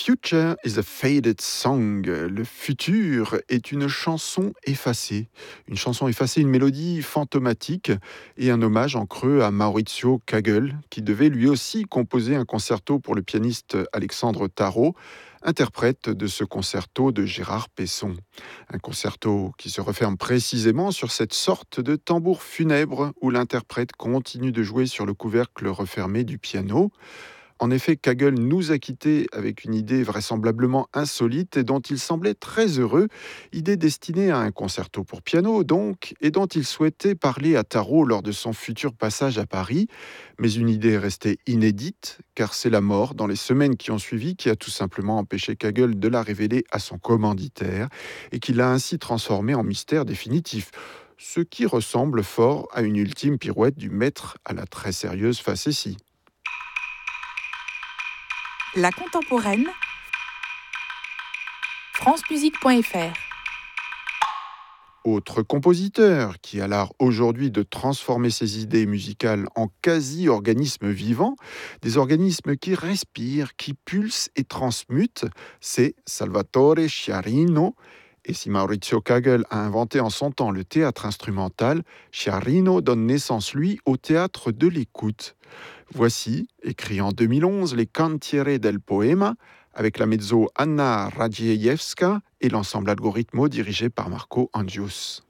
future is a faded song. Le futur est une chanson effacée. Une chanson effacée, une mélodie fantomatique et un hommage en creux à Maurizio Kagel, qui devait lui aussi composer un concerto pour le pianiste Alexandre Tarot, interprète de ce concerto de Gérard Pesson. Un concerto qui se referme précisément sur cette sorte de tambour funèbre où l'interprète continue de jouer sur le couvercle refermé du piano. En effet, Kagel nous a quittés avec une idée vraisemblablement insolite et dont il semblait très heureux, idée destinée à un concerto pour piano donc, et dont il souhaitait parler à Tarot lors de son futur passage à Paris, mais une idée restée inédite, car c'est la mort dans les semaines qui ont suivi qui a tout simplement empêché Kagel de la révéler à son commanditaire et qui l'a ainsi transformée en mystère définitif. Ce qui ressemble fort à une ultime pirouette du maître à la très sérieuse facétie. La contemporaine, francemusique.fr. Autre compositeur qui a l'art aujourd'hui de transformer ses idées musicales en quasi-organismes vivants, des organismes qui respirent, qui pulsent et transmutent, c'est Salvatore Sciarrino. Et si Maurizio Kagel a inventé en son temps le théâtre instrumental, Sciarrino donne naissance, lui, au théâtre de l'écoute. Voici, écrit en 2011, les Cantiere del Poema, avec la mezzo Anna Radziejewska et l'ensemble Algoritmo dirigé par Marco Angius.